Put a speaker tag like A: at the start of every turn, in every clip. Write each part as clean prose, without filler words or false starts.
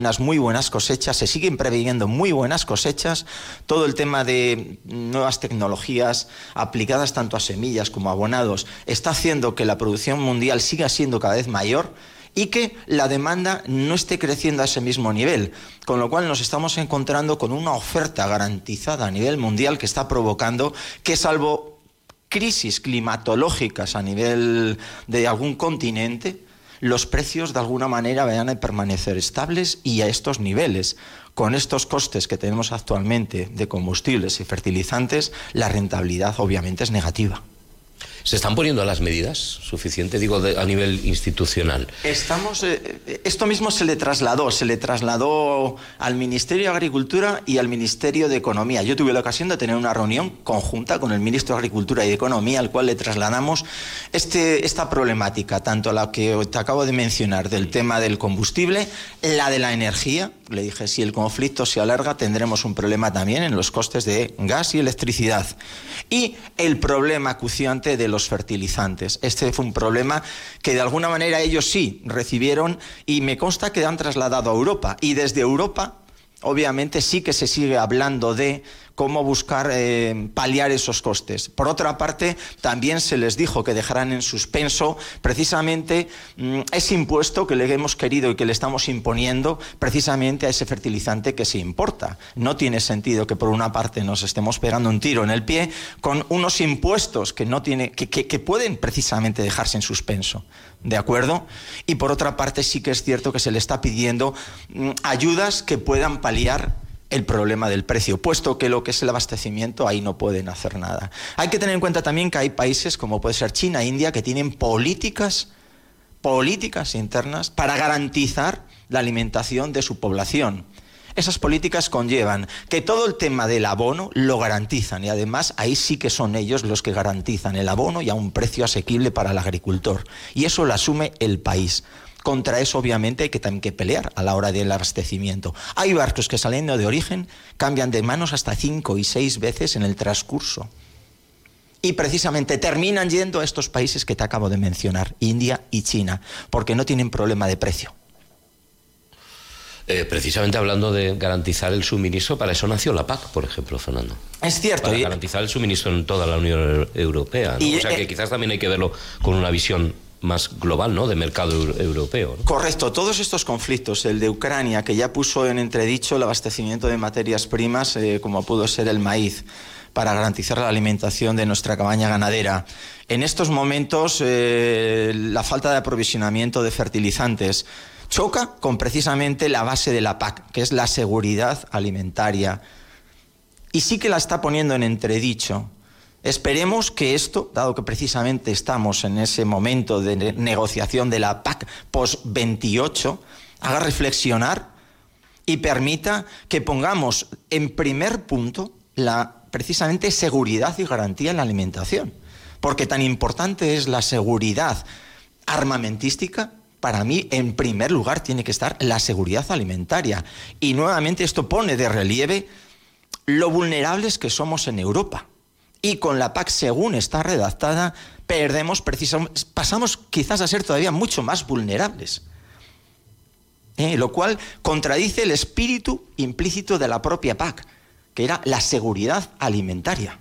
A: unas muy buenas cosechas, se siguen preveyendo muy buenas cosechas, todo el tema de nuevas tecnologías aplicadas tanto a semillas como a abonados está haciendo que la producción mundial siga siendo cada vez mayor y que la demanda no esté creciendo a ese mismo nivel, con lo cual nos estamos encontrando con una oferta garantizada a nivel mundial que está provocando que, salvo crisis climatológicas a nivel de algún continente, los precios de alguna manera vayan a permanecer estables y a estos niveles. Con estos costes que tenemos actualmente de combustibles y fertilizantes, la rentabilidad obviamente es negativa.
B: ¿Se están poniendo las medidas suficientes, digo, a nivel institucional?
A: Esto mismo se le trasladó al Ministerio de Agricultura y al Ministerio de Economía. Yo tuve la ocasión de tener una reunión conjunta con el Ministro de Agricultura y de Economía, al cual le trasladamos esta problemática, tanto la que te acabo de mencionar del tema del combustible, la de la energía. Le dije, si el conflicto se alarga, tendremos un problema también en los costes de gas y electricidad. Y el problema acuciante de los fertilizantes. Este fue un problema que de alguna manera ellos sí recibieron y me consta que han trasladado a Europa. Y desde Europa, obviamente, sí que se sigue hablando de cómo buscar paliar esos costes. Por otra parte, también se les dijo que dejaran en suspenso precisamente ese impuesto que le hemos querido y que le estamos imponiendo precisamente a ese fertilizante que se importa. No tiene sentido que por una parte nos estemos pegando un tiro en el pie con unos impuestos que pueden precisamente dejarse en suspenso. ¿De acuerdo? Y por otra parte sí que es cierto que se le está pidiendo ayudas que puedan paliar el problema del precio, puesto que lo que es el abastecimiento ahí no pueden hacer nada. Hay que tener en cuenta también que hay países como puede ser China, India, que tienen políticas internas para garantizar la alimentación de su población. Esas políticas conllevan que todo el tema del abono lo garantizan y además ahí sí que son ellos los que garantizan el abono y a un precio asequible para el agricultor. Y eso lo asume el país. Contra eso, obviamente, hay que también que pelear a la hora del abastecimiento. Hay barcos que saliendo de origen cambian de manos hasta 5 y 6 veces en el transcurso. Y precisamente terminan yendo a estos países que te acabo de mencionar, India y China, porque no tienen problema de precio.
B: Precisamente hablando de garantizar el suministro, para eso nació la PAC, por ejemplo, Fernando.
A: Es cierto.
B: Para garantizar el suministro en toda la Unión Europea, ¿no? O sea que quizás también hay que verlo con una visión más global, ¿no?, de mercado europeo, ¿no?
A: Correcto. Todos estos conflictos, el de Ucrania, que ya puso en entredicho el abastecimiento de materias primas, como pudo ser el maíz, para garantizar la alimentación de nuestra cabaña ganadera. En estos momentos, la falta de aprovisionamiento de fertilizantes choca con precisamente la base de la PAC, que es la seguridad alimentaria. Y sí que la está poniendo en entredicho. Esperemos que esto, dado que precisamente estamos en ese momento de negociación de la PAC post-28, haga reflexionar y permita que pongamos en primer punto la precisamente seguridad y garantía en la alimentación. Porque tan importante es la seguridad armamentística. Para mí, en primer lugar, tiene que estar la seguridad alimentaria. Y nuevamente esto pone de relieve lo vulnerables que somos en Europa. Y con la PAC, según está redactada, pasamos quizás a ser todavía mucho más vulnerables. Lo cual contradice el espíritu implícito de la propia PAC, que era la seguridad alimentaria.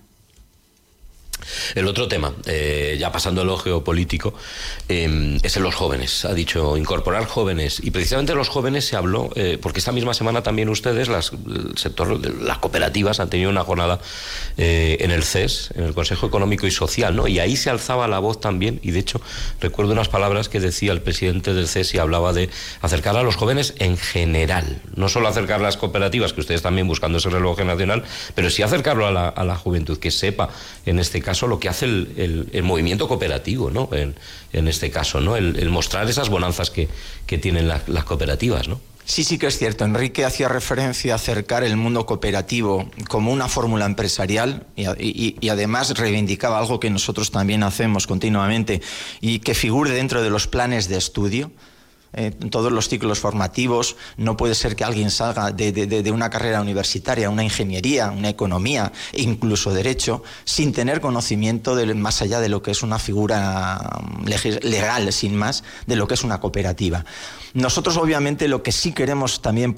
B: El otro tema, ya pasando a lo geopolítico, es en los jóvenes. Ha dicho incorporar jóvenes, y precisamente los jóvenes se habló, porque esta misma semana también ustedes, el sector de las cooperativas, han tenido una jornada en el CES, en el Consejo Económico y Social, ¿no? Y ahí se alzaba la voz también, y de hecho recuerdo unas palabras que decía el presidente del CES y hablaba de acercar a los jóvenes en general, no solo acercar a las cooperativas, que ustedes también buscando ese reloj generacional, pero sí acercarlo a la juventud, que sepa en este caso lo que hace el movimiento cooperativo, ¿no? En este caso, ¿no? El mostrar esas bonanzas que tienen las cooperativas, ¿no?
A: Sí que es cierto. Enrique hacía referencia a acercar el mundo cooperativo como una fórmula empresarial y además reivindicaba algo que nosotros también hacemos continuamente y que figure dentro de los planes de estudio. En todos los ciclos formativos no puede ser que alguien salga de una carrera universitaria, una ingeniería, una economía e incluso derecho sin tener conocimiento más allá de lo que es una figura legal, sin más, de lo que es una cooperativa. Nosotros obviamente lo que sí queremos también